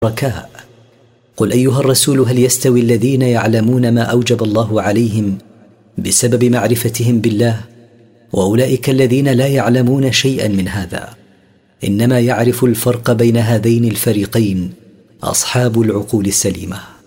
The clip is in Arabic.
شركاء. قل أيها الرسول هل يستوي الذين يعلمون ما أوجب الله عليهم بسبب معرفتهم بالله وأولئك الذين لا يعلمون شيئا من هذا؟ إنما يعرف الفرق بين هذين الفريقين أصحاب العقول السليمة.